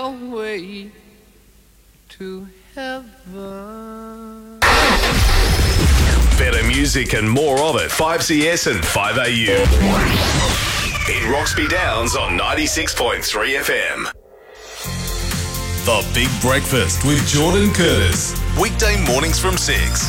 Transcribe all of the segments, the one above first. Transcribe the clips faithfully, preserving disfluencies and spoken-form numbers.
way to heaven. Better music and more of it. five C S and five A U. In Roxby Downs on ninety-six point three F M. The Big Breakfast with Jordan Curtis. Weekday mornings from six.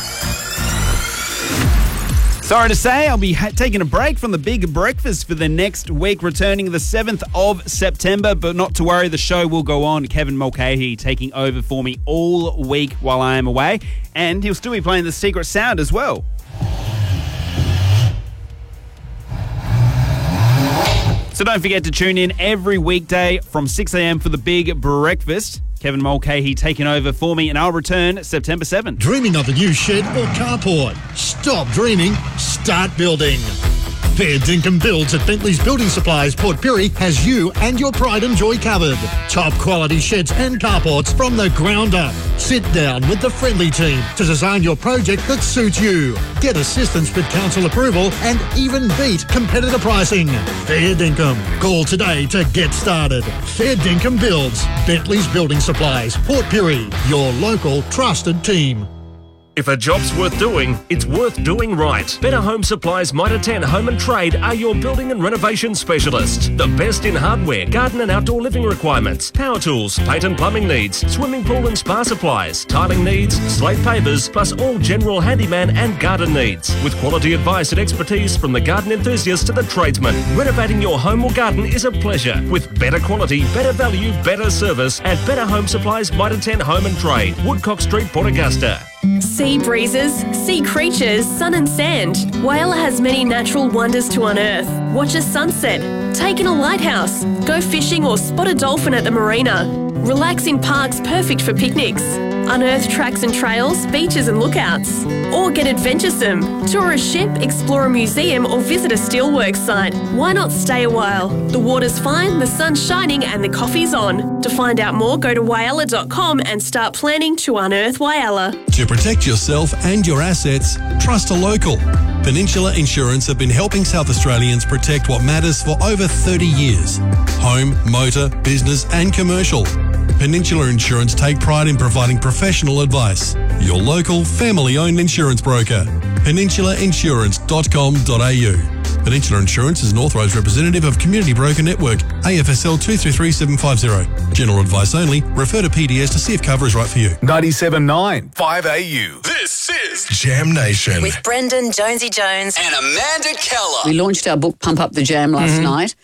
Sorry to say, I'll be ha- taking a break from the Big Breakfast for the next week, returning the seventh of September, but not to worry, the show will go on. Kevin Mulcahy taking over for me all week while I am away, and he'll still be playing the Secret Sound as well. So don't forget to tune in every weekday from six a.m. for the Big Breakfast. Kevin Mulcahy taking over for me, and I'll return September seventh. Dreaming of a new shed or carport? Stop dreaming, start building. Fair Dinkum Builds at Bentley's Building Supplies, Port Pirie has you and your pride and joy covered. Top quality sheds and carports from the ground up. Sit down with the friendly team to design your project that suits you. Get assistance with council approval and even beat competitor pricing. Fair Dinkum. Call today to get started. Fair Dinkum Builds, Bentley's Building Supplies, Port Pirie, your local trusted team. If a job's worth doing, it's worth doing right. Better Home Supplies Mitre ten Home and Trade are your building and renovation specialists. The best in hardware, garden and outdoor living requirements, power tools, paint and plumbing needs, swimming pool and spa supplies, tiling needs, slate pavers, plus all general handyman and garden needs. With quality advice and expertise from the garden enthusiast to the tradesman, renovating your home or garden is a pleasure. With better quality, better value, better service at Better Home Supplies Mitre ten Home and Trade, Woodcock Street, Port Augusta. Sea breezes, sea creatures, sun and sand. Whyalla has many natural wonders to unearth. Watch a sunset, take in a lighthouse, go fishing or spot a dolphin at the marina. Relax in parks perfect for picnics. Unearth tracks and trails, beaches and lookouts. Or get adventuresome. Tour a ship, explore a museum or visit a steelworks site. Why not stay a while? The water's fine, the sun's shining and the coffee's on. To find out more, go to whyalla dot com and start planning to unearth Whyalla. To protect yourself and your assets, trust a local. Peninsula Insurance have been helping South Australians protect what matters for over thirty years. Home, motor, business and commercial. Peninsula Insurance take pride in providing professional advice. Your local, family-owned insurance broker. peninsula insurance dot com dot a u. Peninsula Insurance is an authorised representative of Community Broker Network, A F S L two three three seven five zero. General advice only. Refer to P D S to see if cover is right for you. ninety-seven point nine, five A U. This is Jam Nation. With Brendan Jonesy Jones and Amanda Keller. We launched our book, Pump Up the Jam, last mm-hmm. night.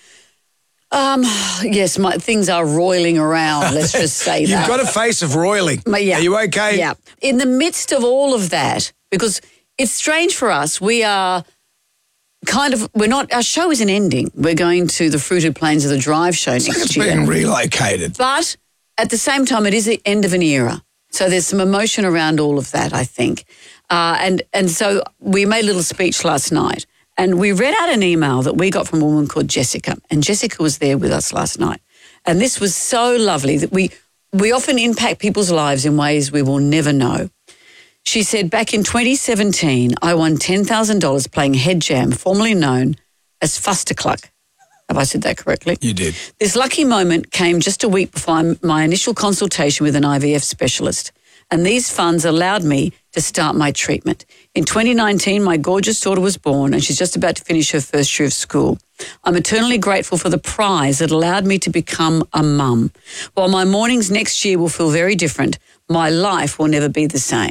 Um, yes, my things are roiling around, let's just say You've that. You've got a face of roiling. But yeah, are you okay? Yeah. In the midst of all of that, because it's strange for us, we are kind of, we're not, our show isn't ending. We're going to the Fruited Plains of the Drive show it's next like it's year. It's being relocated. But at the same time, it is the end of an era. So there's some emotion around all of that, I think. Uh, and, and so we made a little speech last night. And we read out an email that we got from a woman called Jessica. And Jessica was there with us last night. And this was so lovely that we we often impact people's lives in ways we will never know. She said, back in twenty seventeen, I won ten thousand dollars playing head jam, formerly known as Fustercluck. Have I said that correctly? You did. This lucky moment came just a week before my initial consultation with an I V F specialist. And these funds allowed me to start my treatment. In twenty nineteen, my gorgeous daughter was born and she's just about to finish her first year of school. I'm eternally grateful for the prize that allowed me to become a mum. While my mornings next year will feel very different, my life will never be the same.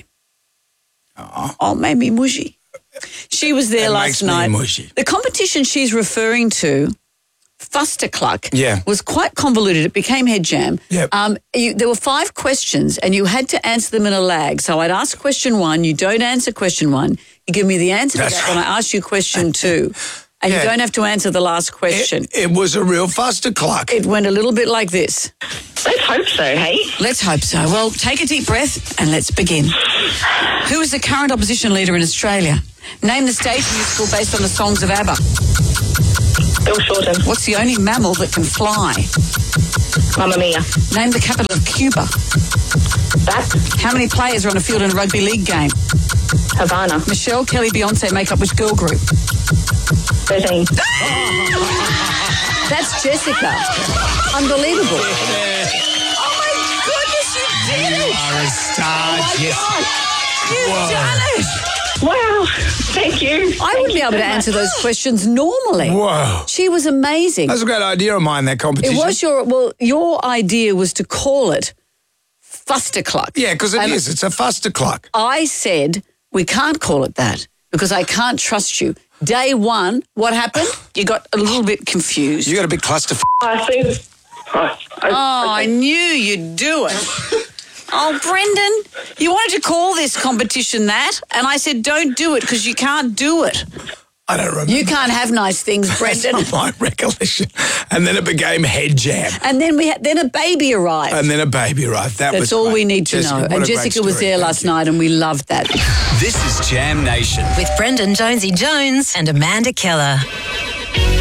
Aww. Oh, it made me mushy. She was there it last makes me night. Mushy. The competition she's referring to, Fustercluck, yeah. was quite convoluted. It became head jam. Yep. Um, you, there were five questions and you had to answer them in a lag. So I'd ask question one, you don't answer question one, you give me the answer That's to that right. when I ask you question two. And yeah. you don't have to answer the last question. It, it was a real Fustercluck. It went a little bit like this. Let's hope so, hey? Let's hope so. Well, take a deep breath and let's begin. Who is the current opposition leader in Australia? Name the stage musical based on the songs of ABBA. Bill Shorten. What's the only mammal that can fly? Mamma Mia. Name the capital of Cuba. That. How many players are on a field in a rugby league game? Havana. Michelle, Kelly, Beyonce make up which girl group? thirteen. That's Jessica. Unbelievable. Stars, yes. You've Whoa. done it. Wow. Thank you. I wouldn't be able to answer those questions normally. Whoa. She was amazing. That's a great idea of mine, that It competition. was your, well, your idea was to call it Fustercluck. Yeah, because it And is. It's a fustercluck. I said, we can't call it that because I can't trust you. Day one, what happened? You got a little bit confused. You got a big cluster. F- I see. Oh, Oh, I knew you'd do it. Oh, Brendan, you wanted to call this competition that, and I said, don't do it because you can't do it. I don't remember. You can't have nice things, Brendan. That's not my recollection. And then it became head jam. And then we had, then a baby arrived. And then a baby arrived. That That's was all great. we need to Jessica, know. what a And great Jessica was story. there Thank last you. night, and we loved that. This is Jam Nation. With Brendan Jonesy Jones and Amanda Keller.